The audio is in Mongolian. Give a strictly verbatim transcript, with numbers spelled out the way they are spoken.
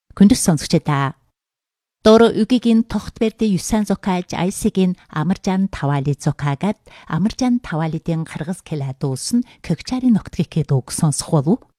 Күндс сонсогчдаа. Дoro үгийн тогт бердэ юсан зокааж айсгийн амаржан тавали зокаагаад амаржан тавалидын Кыргыз келадуус нь Көгчаарын ногтгийхэд үг сонсох болов.